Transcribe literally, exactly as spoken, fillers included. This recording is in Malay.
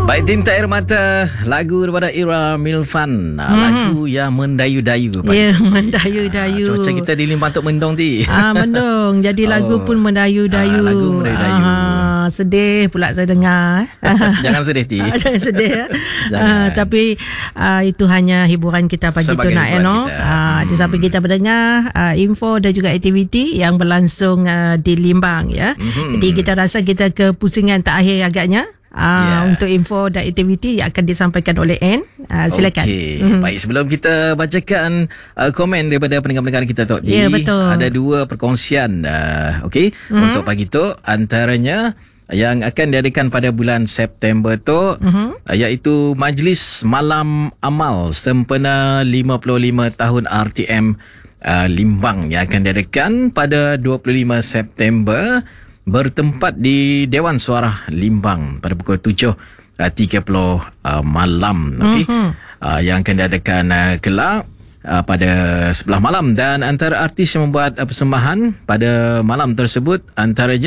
Baik, Tinta Air Mata, lagu daripada Ira Milfan. hmm. Lagu yang mendayu-dayu. Ya, mendayu-dayu. Ah, cuaca kita di Limpang Tok mendung ti. Ah, mendung. Jadi lagu Oh. pun mendayu-dayu. Ah, lagu mendayu-dayu. Ah, sedih pula saya dengar. Jangan sedih ti. Ah, jangan sedih ya. Jangan. Ah, tapi ah, itu hanya hiburan kita pagi tu Sebagai nak hiburan no. kita. Ah, di samping kita mendengar ah, info dan juga aktiviti yang berlangsung ah, di Limbang ya. Mhm. Jadi kita rasa kita ke pusingan terakhir agaknya. Uh, Yeah. Untuk info dan aktiviti yang akan disampaikan oleh Anne. uh, Silakan. Okey. Mhm. Baik, sebelum kita bacakan uh, komen daripada pendengar-pendengar kita Tok T, Ya, betul. ada dua perkongsian uh, okey Mhm. untuk pagi tu, antaranya yang akan diadakan pada bulan September tu, Mhm. uh, iaitu Majlis Malam Amal sempena lima puluh lima tahun R T M uh, Limbang yang akan diadakan pada dua puluh lima September, bertempat di Dewan Suara Limbang pada pukul tujuh tiga puluh uh, malam. Okey. Mhm. Uh, yang akan diadakan uh, kelak uh, pada sebelah malam, dan antara artis yang membuat uh, persembahan pada malam tersebut antaranya